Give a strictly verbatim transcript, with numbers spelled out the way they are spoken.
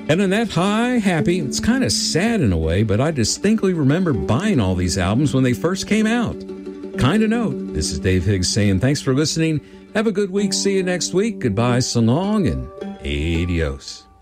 And on that high, happy, it's kind of sad in a way, but I distinctly remember buying all these albums when they first came out. Kind of note, this is Dave Higgs saying thanks for listening. Have a good week. See you next week. Goodbye, so long, and adios.